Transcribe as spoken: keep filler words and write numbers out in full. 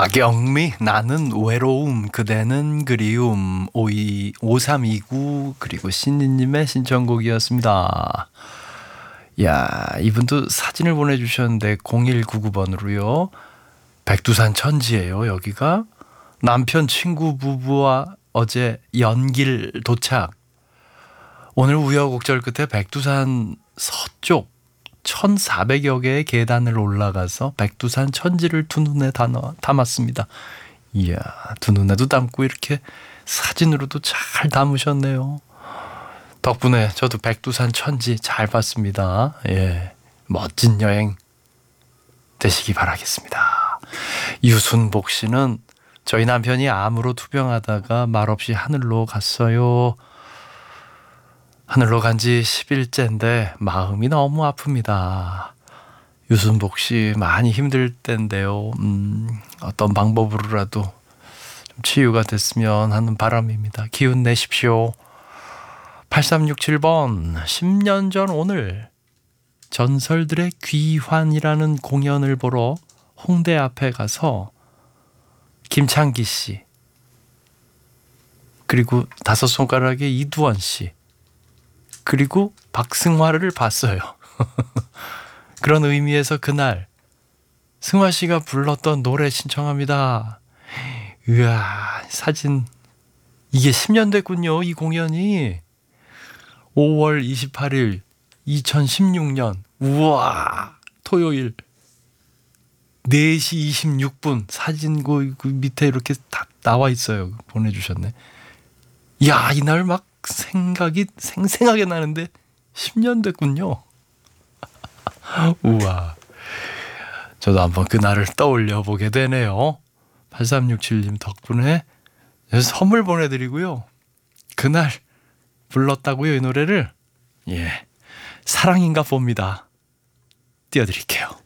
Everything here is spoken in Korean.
박영미 나는 외로움 그대는 그리움 오이 오삼이구 그리고 신니님의 신청곡이었습니다. 야, 이분도 사진을 보내주셨는데 공일구구 번으로요. 백두산 천지예요. 여기가 남편 친구 부부와 어제 연길 도착. 오늘 우여곡절 끝에 백두산 서쪽 천사백여 개의 계단을 올라가서 백두산 천지를 두 눈에 담았습니다. 이야, 두 눈에도 담고 이렇게 사진으로도 잘 담으셨네요. 덕분에 저도 백두산 천지 잘 봤습니다. 예, 멋진 여행 되시기 바라겠습니다. 유순복 씨는 저희 남편이 암으로 투병하다가 말없이 하늘로 갔어요. 하늘로 간 지 십 일째인데 마음이 너무 아픕니다. 유순복 씨 많이 힘들 때인데요. 음, 어떤 방법으로라도 좀 치유가 됐으면 하는 바람입니다. 기운 내십시오. 팔삼육칠 번 십 년 전 오늘 전설들의 귀환이라는 공연을 보러 홍대 앞에 가서 김창기 씨 그리고 다섯 손가락의 이두원 씨 그리고 박승화를 봤어요. 그런 의미에서 그날 승화 씨가 불렀던 노래 신청합니다. 으아, 사진 이게 십 년 됐군요. 이 공연이 오월 이십팔일 이천십육 년 우와, 토요일 네 시 이십육 분 사진 그, 그 밑에 이렇게 다 나와 있어요. 보내주셨네. 야, 이날 막 생각이 생생하게 나는데 십 년 됐군요. 우와, 저도 한번 그날을 떠올려 보게 되네요. 팔삼육칠 님 덕분에 선물 보내드리고요. 그날 불렀다고요, 이 노래를. 예, 사랑인가 봅니다. 띄워드릴게요.